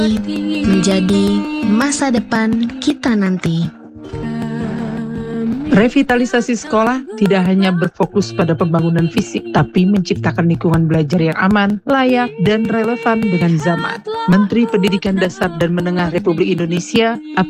menjadi masa depan kita nanti. Revitalisasi sekolah tidak hanya berfokus pada pembangunan fisik, tapi menciptakan lingkungan belajar yang aman, layak, dan relevan dengan zaman. Menteri Pendidikan Dasar dan Menengah Republik Indonesia,